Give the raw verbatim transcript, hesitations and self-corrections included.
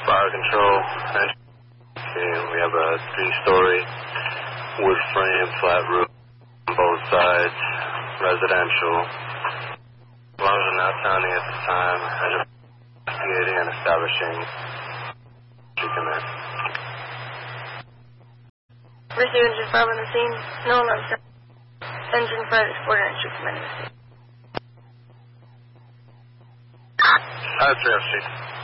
fire control. And we have a three-story wood frame, flat roof on both sides, residential. As long as I'm not sounding at the time, I just investigating and establishing you commit. Receive engine five on the scene. No alarm sound. Engine five is forty-nine street commanding the scene. Hi, three F C.